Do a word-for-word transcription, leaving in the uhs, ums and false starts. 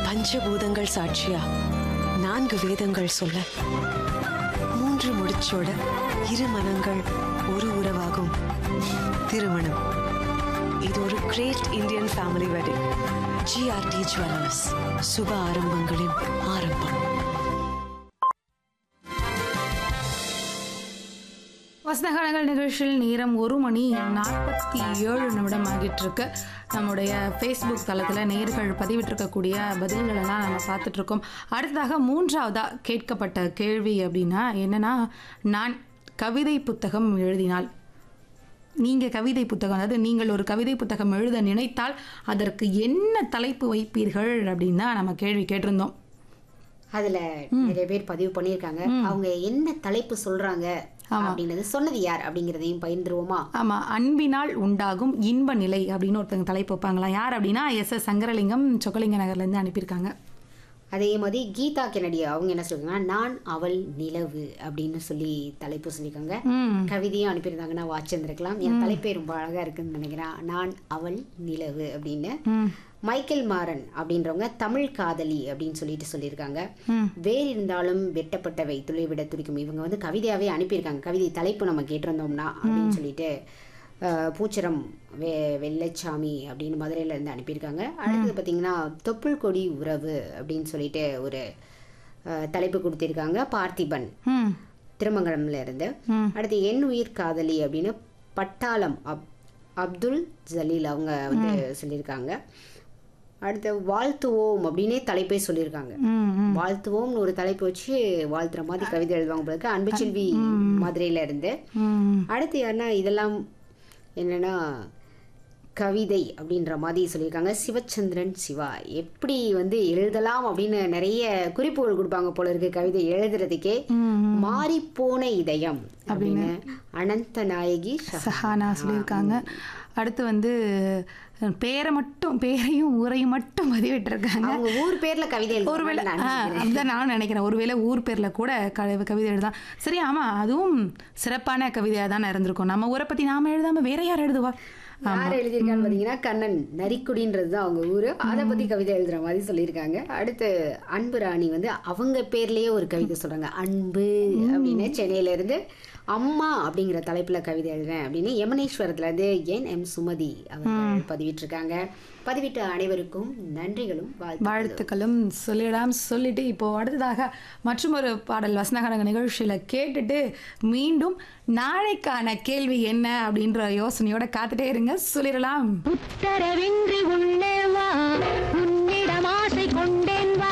பஞ்சபூதங்கள் சாட்சியா நான்கு வேதங்கள் சொல்ல மூன்று முடிச்சோட இரு மனங்கள் ஒரு உறவாகும் திருமணம். இது ஒரு great Indian family wedding. GRT jewellers, சுப ஆரம்பங்களின் ஆரம்பம். வசனகாலங்கள் நிகழ்ச்சியில் நேரம் ஒரு மணி நாற்பத்தி ஏழு நிமிடம் ஆகிட்டு இருக்கு. நம்முடைய ஃபேஸ்புக் தளத்தில் நேர்கள் பதிவிட்டிருக்கக்கூடிய பதில்களெல்லாம் நம்ம பார்த்துட்ருக்கோம். அடுத்ததாக மூன்றாவதாக கேட்கப்பட்ட கேள்வி அப்படின்னா என்னென்னா, நான் கவிதை புத்தகம் எழுதினால், நீங்கள் கவிதை புத்தகம், அதாவது நீங்கள் ஒரு கவிதை புத்தகம் எழுத நினைத்தால் அதற்கு என்ன தலைப்பு வைப்பீர்கள் அப்படின்னு தான் நம்ம கேள்வி கேட்டிருந்தோம். அதுல நிறைய பேர் பதிவு பண்ணியிருக்காங்க. அவங்க என்ன தலைப்பு சொல்றாங்க அப்படின்றது, சொன்னது யார் அப்படிங்கிறதையும் பகிர்ந்துருவோமா? ஆமா, அன்பினால் உண்டாகும் இன்ப நிலை அப்படின்னு ஒருத்தங்க தலைப்பு வைப்பாங்களா. யார் அப்படின்னா எஸ் எஸ் சங்கரலிங்கம் சொக்கலிங்க நகர்ல இருந்து அனுப்பியிருக்காங்க. அதே மாதிரி கீதா கெனடி அவங்க என்ன சொல்றாங்கன்னா, நான் அவள் நிலவு அப்படின்னு சொல்லி தலைப்பு சொல்லியிருக்காங்க. கவிதையும் அனுப்பியிருந்தாங்கன்னா வாட்சிருந்திருக்கலாம். என் தலைப்பே ரொம்ப அழகா இருக்குன்னு நினைக்கிறேன், நான் அவள் நிலவு அப்படின்னு. மைக்கேல் மாறன் அப்படின்றவங்க தமிழ் காதலி அப்படின்னு சொல்லிட்டு சொல்லியிருக்காங்க. வேறு இருந்தாலும் வெட்டப்பட்டவை துளை விட துடிக்கும். இவங்க வந்து கவிதையாவே அனுப்பியிருக்காங்க. கவிதை தலைப்பு நம்ம கேட்டிருந்தோம்னா அப்படின்னு சொல்லிட்டு பூச்சரம் வெ வெள்ளைச்சாமி அப்படின்னு மதுரையில இருந்து அனுப்பியிருக்காங்க. அடுத்தது பார்த்தீங்கன்னா தொப்புள் கொடி உறவு அப்படின்னு சொல்லிட்டு ஒரு தலைப்பு கொடுத்திருக்காங்க பார்த்திபன் திருமங்கலம்ல இருந்து. அடுத்து என் உயிர் காதலி அப்படின்னு பட்டாளம் அப் அப்துல் ஜலீல் அவங்க வந்து சொல்லியிருக்காங்க. அடுத்த வாழ்த்துவோம் அப்படின்னே தலைப்பே சொல்லியிருக்காங்க. வாழ்த்துவோம்னு ஒரு தலைப்பு வச்சு வாழ்த்துற மாதிரி கவிதை எழுதுவாங்க போல. அன்பு செல்வி மதுரையில இருந்து. அடுத்து யாருன்னா இதெல்லாம் என்னன்னா கவிதை அப்படின்ற மாதிரி சொல்லியிருக்காங்க. சிவச்சந்திரன் சிவா எப்படி வந்து எழுதலாம் அப்படின்னு நிறைய குறிப்புகள் கொடுப்பாங்க போல இருக்கு கவிதை எழுதுறதுக்கே. மாறிப்போன இதயம் அப்படின்னு அனந்த நாயகி சஹானா சொல்லியிருக்காங்க. அடுத்து வந்து பேரை மட்டும் பேரையும் ஊரையும் மட்டும் பதிவிட்டிருக்காங்க. அவங்க ஊர் பேர்ல கவிதை ஒருவேளை அதுதான் நான் நினைக்கிறேன், ஒருவேளை ஊர் பேர்ல கூட கவிதை எழுதான். சரி, ஆமா, அதுவும் சிறப்பான கவிதையா தானே இருந்திருக்கும். நம்ம ஊரை பத்தி நாம எழுதாம வேற யார் எழுதுவா? யார் எழுதியிருக்கான்னு பாத்தீங்கன்னா கண்ணன் நரிக்குடின்றது தான் அவங்க ஊரு. அதை பத்தி கவிதை எழுதுற மாதிரி சொல்லியிருக்காங்க. அடுத்து அன்பு ராணி வந்து அவங்க பேர்லயே ஒரு கவிதை சொல்றாங்க, அன்பு அப்படின்னு. சென்னையில இருந்து அம்மா அப்படிங்கிற தலைப்புல கவிதை எழுதுவேன் அப்படின்னு யமனேஸ்வரத்துல இருந்து என் எம் சுமதி அவர்கள் பதிவிட்டிருக்காங்க. பதிவிட்ட அனைவருக்கும் நன்றிகளும் வாழ்த்துக்களும் சொல்லிடாம சொல்லிட்டு இப்போ அடுத்ததாக மற்றும் ஒரு பாடல் வசனகரங்க நிகழ்ச்சியில கேட்டுட்டு மீண்டும் நாளைக்கான கேள்வி என்ன அப்படின்ற யோசனையோட காத்துட்டே இருங்க. சொல்லிடலாம். உத்தரவின்றி உள்ளே வா.